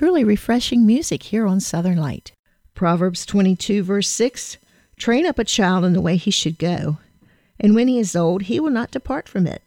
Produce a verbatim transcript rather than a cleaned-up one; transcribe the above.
truly refreshing music here on Southern Light. Proverbs twenty-two, verse six, train up a child in the way he should go, and when he is old, he will not depart from it.